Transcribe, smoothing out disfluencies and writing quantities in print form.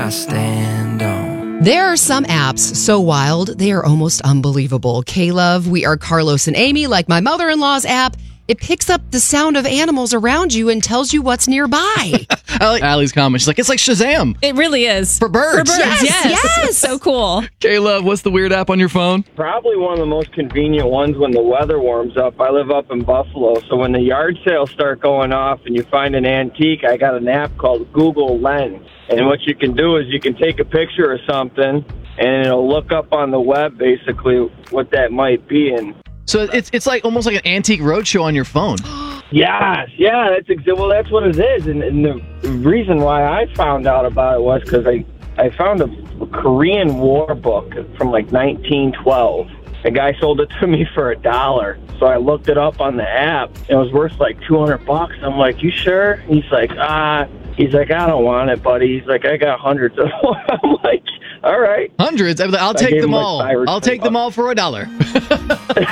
I stand on. There are some apps so wild, they are almost unbelievable. K-Love, We Are Carlos and Amy, like my mother-in-law's app. It picks up the sound of animals around you and tells you what's nearby. I like Allie's comment. She's like, it's like Shazam. It really is. For birds. Yes. So cool. K-Love, what's the weird app on your phone? Probably one of the most convenient ones when the weather warms up. I live up in Buffalo, so when the yard sales start going off and you find an antique, I got an app called Google Lens. And what you can do is you can take a picture of something, and it'll look up on the web basically what that might be. And so it's like almost like an antique roadshow on your phone. yeah, that's what it is. And the reason why I found out about it was because I found a Korean War book from like 1912. A guy sold it to me for $1. So I looked it up on the app. It was worth like $200. I'm like, you sure? He's like, I don't want it, buddy. He's like, I got hundreds of them. I'm like, all right. Hundreds? I'll take them all. I'll take them all for $1.